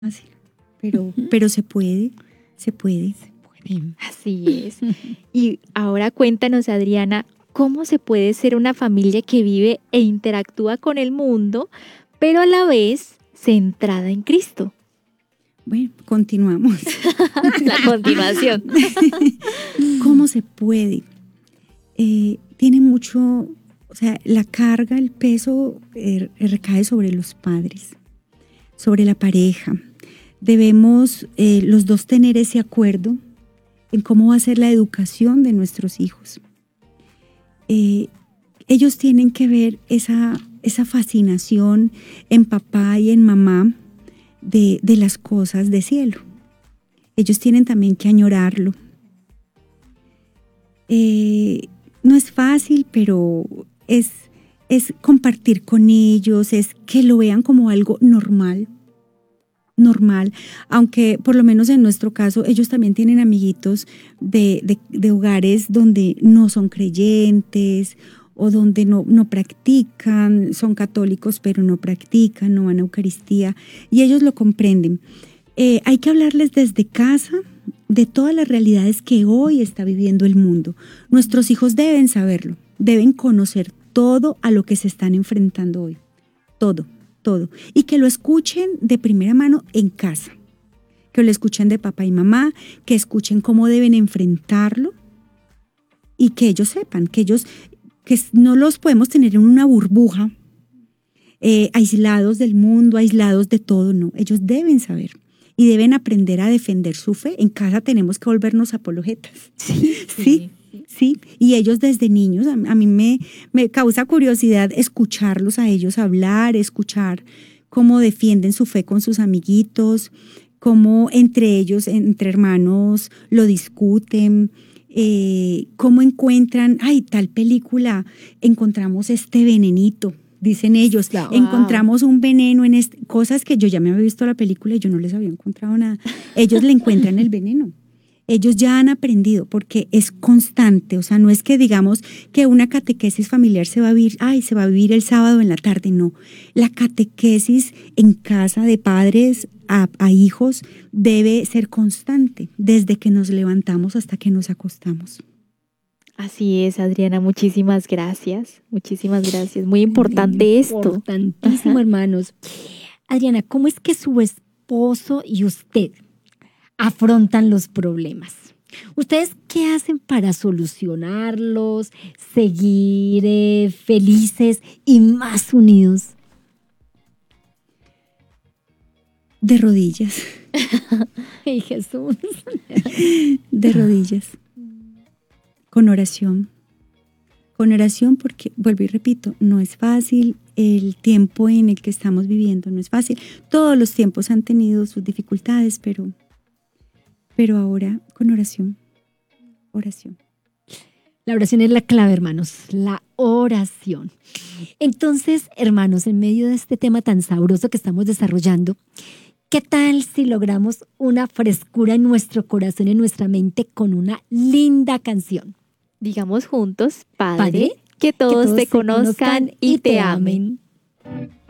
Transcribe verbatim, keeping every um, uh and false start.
fácil, pero, uh-huh. pero se puede, se puede. Se puede. Así es. Y ahora cuéntanos, Adriana, ¿cómo se puede ser una familia que vive e interactúa con el mundo, pero a la vez centrada en Cristo? Bueno, continuamos. La continuación. ¿Cómo se puede? Eh, tiene mucho, o sea, la carga, el peso eh, recae sobre los padres, sobre la pareja. Debemos eh, los dos tener ese acuerdo en cómo va a ser la educación de nuestros hijos. Eh, ellos tienen que ver esa, esa fascinación en papá y en mamá de, de las cosas del cielo. Ellos tienen también que añorarlo. Eh, no es fácil, pero es, es compartir con ellos, es que lo vean como algo normal. normal, aunque por lo menos en nuestro caso ellos también tienen amiguitos de, de, de hogares donde no son creyentes o donde no, no practican, son católicos pero no practican, no van a Eucaristía y ellos lo comprenden. Eh, hay que hablarles desde casa de todas las realidades que hoy está viviendo el mundo. Nuestros hijos deben saberlo, deben conocer todo a lo que se están enfrentando hoy, todo. todo, y que lo escuchen de primera mano en casa, que lo escuchen de papá y mamá, que escuchen cómo deben enfrentarlo y que ellos sepan, que ellos, que no los podemos tener en una burbuja, eh, aislados del mundo, aislados de todo, no, ellos deben saber y deben aprender a defender su fe. En casa tenemos que volvernos apologetas, sí, sí. ¿sí? Sí, y ellos desde niños, a, a mí me, me causa curiosidad escucharlos a ellos hablar, escuchar cómo defienden su fe con sus amiguitos, cómo entre ellos, entre hermanos, lo discuten, eh, cómo encuentran, ay, tal película, encontramos este venenito, dicen ellos, wow. encontramos un veneno en este, cosas que yo ya me había visto la película y yo no les había encontrado nada. Ellos le encuentran el veneno. Ellos ya han aprendido porque es constante, o sea, no es que digamos que una catequesis familiar se va a vivir, ay, se va a vivir el sábado en la tarde, no. La catequesis en casa de padres a, a hijos debe ser constante, desde que nos levantamos hasta que nos acostamos. Así es, Adriana, muchísimas gracias, muchísimas gracias. Muy importante Muy esto. Importantísimo, Ajá. hermanos. Adriana, ¿cómo es que su esposo y usted afrontan los problemas? ¿Ustedes qué hacen para solucionarlos, seguir eh, felices y más unidos? De rodillas. ¡Ay, Jesús! De rodillas. Con oración. Con oración porque, vuelvo y repito, no es fácil. El tiempo en el que estamos viviendo no es fácil. Todos los tiempos han tenido sus dificultades, pero... Pero ahora con oración, oración. La oración es la clave, hermanos, la oración. Entonces, hermanos, en medio de este tema tan sabroso que estamos desarrollando, ¿qué tal si logramos una frescura en nuestro corazón, en nuestra mente, con una linda canción? Digamos juntos, Padre, Padre que todos, que todos te conozcan y te amen. amen.